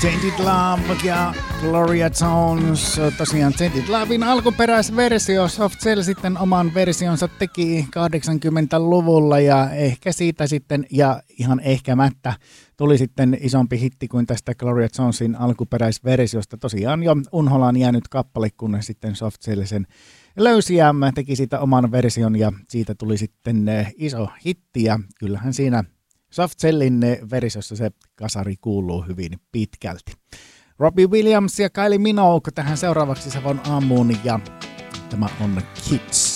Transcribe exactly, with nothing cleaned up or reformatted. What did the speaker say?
Tainted Love ja Gloria Jones. Tosiaan Tainted Lovein alkuperäisversio. Soft Cell sitten oman versionsa teki kahdeksankymmentäluvulla ja ehkä siitä sitten, ja ihan ehkämättä, tuli sitten isompi hitti kuin tästä Gloria Jonesin alkuperäisversiosta. Tosiaan jo unholaan jäänyt kappale, kun sitten Soft Cell sen löysi ja teki siitä oman version ja siitä tuli sitten iso hitti ja kyllähän siinä Soft Cellin versiossa se kasari kuuluu hyvin pitkälti. Robbie Williams ja Kylie Minogue tähän seuraavaksi Savon aamuun ja tämä on Kids.